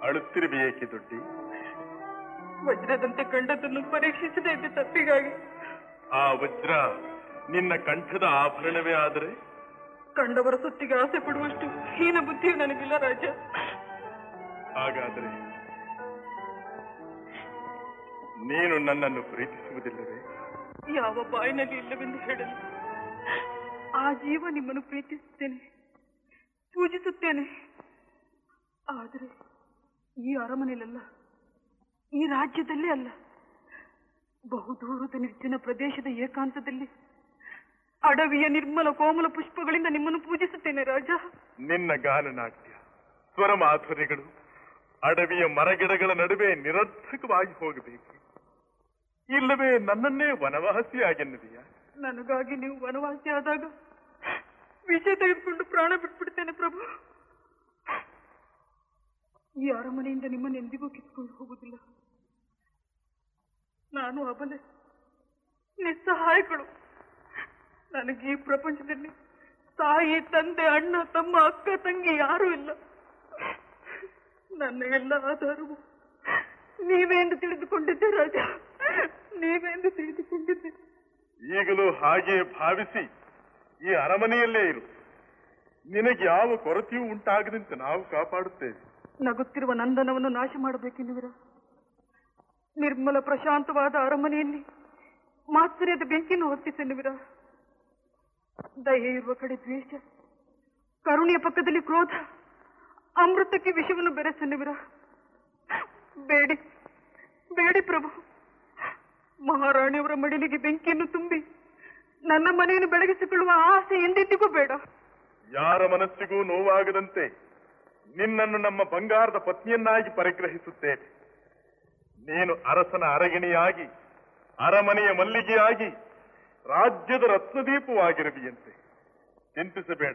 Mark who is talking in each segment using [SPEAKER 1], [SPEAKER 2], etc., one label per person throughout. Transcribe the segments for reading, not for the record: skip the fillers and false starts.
[SPEAKER 1] ಅಳುತ್ತಿರಬೇಕೆ ದೊಡ್ಡಿ?
[SPEAKER 2] ವಜ್ರದಂತೆ ಕಂಡದನ್ನು ಪರೀಕ್ಷಿಸದೇ ಇದ್ದ ತಪ್ಪಿಗಾಗಿ.
[SPEAKER 1] ಆ ವಜ್ರ ನಿನ್ನ ಕಂಠದ ಆಭರಣವೇ ಆದರೆ?
[SPEAKER 2] ಕಂಡವರ ಸೊತ್ತಿಗೆ ಆಸೆ ಪಡುವಷ್ಟು ಹೀನ ಬುದ್ಧಿಯು ನನಗಿಲ್ಲ ರಾಜ.
[SPEAKER 1] ಹಾಗಾದರೆ ನೀನು ನನ್ನನ್ನು ಪ್ರೀತಿಸುವುದಿಲ್ಲವೇ?
[SPEAKER 2] ಯಾವ ಬಾಯಿನಲ್ಲಿ ಇಲ್ಲವೆಂದು ಹೇಳಲು. ಆ ಜೀವ ನಿಮ್ಮನ್ನು ಪ್ರೀತಿಸುತ್ತೇನೆ, ಪೂಜಿಸುತ್ತೇನೆ. ಆದರೆ ಈ ಅರಮನೆಯಲ್ಲ, ಈ ರಾಜ್ಯದಲ್ಲೇ ಅಲ್ಲ, ಬಹುದೂರದ ನಿರ್ಜನ ಪ್ರದೇಶದ ಏಕಾಂತದಲ್ಲಿ ಅಡವಿಯ ನಿರ್ಮಲ ಕೋಮಲ ಪುಷ್ಪಗಳಿಂದ ನಿಮ್ಮನ್ನು ಪೂಜಿಸುತ್ತೇನೆ ರಾಜ.
[SPEAKER 1] ನಿನ್ನ ಗಾನನಾಟ್ಯ ಸ್ವರ ಮಾಧುರ್ಯಗಳು ಅಡವಿಯ ಮರಗಿಡಗಳ ನಡುವೆ ನಿರರ್ಥಕವಾಗಿ ಹೋಗಬೇಕು, ಇಲ್ಲವೇ ನನ್ನನ್ನೇ ವನವಾಸಿಯಾಗೆನ್ನುವುದೆಯ?
[SPEAKER 2] ನನಗಾಗಿ ನೀವು ವನವಾಸಿ ಆದಾಗ ವಿಷಯ ತೆಗೆದುಕೊಂಡು ಪ್ರಾಣ ಬಿಟ್ಬಿಡ್ತೇನೆ ಪ್ರಭು. ಈ ಅರಮನೆಯಿಂದ ನಿಮ್ಮನ್ನು ಎಂದಿಗೂ ಕಿತ್ಕೊಂಡು ಹೋಗುವುದಿಲ್ಲ. ನಾನು ಅಬಲೆ, ನಿಸ್ಸಹಾಯಕಳು. ನನಗೆ ಈ ಪ್ರಪಂಚದಲ್ಲಿ ತಾಯಿ, ತಂದೆ, ಅಣ್ಣ, ತಮ್ಮ, ಅಕ್ಕ, ತಂಗಿ ಯಾರೂ ಇಲ್ಲ. ನನ್ನ ಎಲ್ಲ ಆಧಾರವು ನೀವೇ ಎಂದು ತಿಳಿದುಕೊಂಡಿದ್ದೆ ರಾಜ, ನೀವೇ ಎಂದು ತಿಳಿದುಕೊಂಡಿದ್ದೆ.
[SPEAKER 1] ಈಗಲೂ ಹಾಗೆ ಭಾವಿಸಿ ಈ ಅರಮನೆಯಲ್ಲೇ ಇರು. ನಿನಗೆ ಯಾವ ಕೊರತೆಯೂ ಉಂಟಾಗದಂತೆ ನಾವು ಕಾಪಾಡುತ್ತೇವೆ.
[SPEAKER 2] ನಗುತ್ತಿರುವ ನಂದನವನ್ನು ನಾಶ ಮಾಡಬೇಕೆನ್ನುವಿರ? ನಿರ್ಮಲ ಪ್ರಶಾಂತವಾದ ಅರಮನೆಯಲ್ಲಿ ಮಾತ್ಸರ್ಯದ ಬೆಂಕಿಯನ್ನು ಹೊತ್ತಿಸೆನ್ನುವಿರ? ದಯೆ ಇರುವ ಕಡೆ ದ್ವೇಷ, ಕರುಣೆಯ ಪಕ್ಕದಲ್ಲಿ ಕ್ರೋಧ, ಅಮೃತಕ್ಕೆ ವಿಷವನ್ನು ಬೆರೆಸೆನ್ನುವಿರ? ಬೇಡಿ ಬೇಡಿ ಪ್ರಭು. ಮಹಾರಾಣಿಯವರ ಮಡಿಲಿಗೆ ಬೆಂಕಿಯನ್ನು ತುಂಬಿ ನನ್ನ ಮನೆಯನ್ನು ಬೆಳಗಿಸಿಕೊಳ್ಳುವ ಆಸೆ ಎಂದೆಂದಿಗೂ ಬೇಡ.
[SPEAKER 1] ಯಾರ ಮನಸ್ಸಿಗೂ ನೋವಾಗದಂತೆ ನಿನ್ನನ್ನು ನಮ್ಮ ಬಂಗಾರದ ಪತ್ನಿಯನ್ನಾಗಿ ಪರಿಗ್ರಹಿಸುತ್ತೇನೆ. ನೀನು ಅರಸನ ಅರಗಿಣಿಯಾಗಿ, ಅರಮನೆಯ ಮಲ್ಲಿಗೆಯಾಗಿ, ರಾಜ್ಯದ ರತ್ನದೀಪವಾಗಿರಲಿಯಂತೆ. ಚಿಂತಿಸಬೇಡ.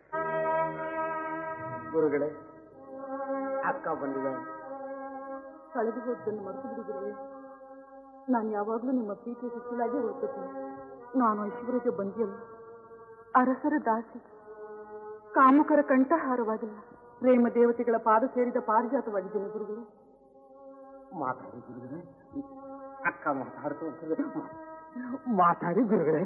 [SPEAKER 2] ಗುರುಗಳೇ, ಅಕ್ಕ ಬಂದಿದ್ದಾಳೆ. ಕಳೆದು ಹೋದ್ದನ್ನು ಮರೆತು ಬಿಡಿದರೆ ನಾನು ಯಾವಾಗಲೂ ನಿಮ್ಮ ಪ್ರೀತಿಯ ಸುತ್ತಲಾಗಿ ಹೋಗುತ್ತೇನೆ. ನಾನು ಐಶ್ವರ್ಯಕ್ಕೆ ಬಂದಿಯಲ್ಲ, ಅರಸರ ದಾಸಿ, ಕಾಮುಕರ ಕಂಠಹಾರವಾಗಿಲ್ಲ, ಪ್ರೇಮ ದೇವತೆಗಳ ಪಾದ ಸೇರಿದ ಪಾರಿಜಾತವಾಗಿದ್ದೇನೆ ಗುರುಗಳೇ.
[SPEAKER 3] ಮಾತಾಡಿ ಗುರುಗಳೇ, ಅಕ್ಕ ಮಾತಾಡ್ತು ಮಾತಾಡಿ ಗುರುಗಳೇ.